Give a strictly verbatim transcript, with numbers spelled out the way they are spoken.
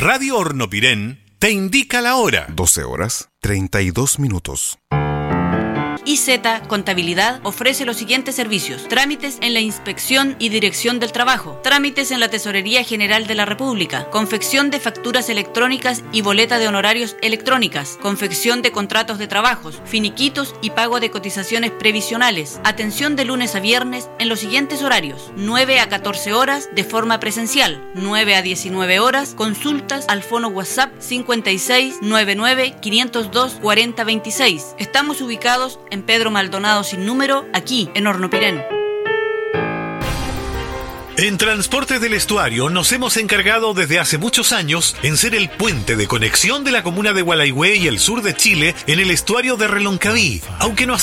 Radio Hornopirén te indica la hora. doce horas, treinta y dos minutos. I Z Contabilidad ofrece los siguientes servicios: trámites en la Inspección y Dirección del Trabajo, trámites en la Tesorería General de la República, confección de facturas electrónicas y boleta de honorarios electrónicas, confección de contratos de trabajos, finiquitos y pago de cotizaciones previsionales. Atención de lunes a viernes en los siguientes horarios: nueve a catorce horas de forma presencial, nueve a diecinueve horas, consultas al fono WhatsApp cincuenta y seis noventa y nueve, quinientos dos, cuarenta veintiséis. Estamos ubicados en Pedro Maldonado sin número, aquí en Hornopirén. En Transportes del Estuario nos hemos encargado desde hace muchos años en ser el puente de conexión de la comuna de Gualaihue y el sur de Chile en el estuario de Reloncaví, aunque no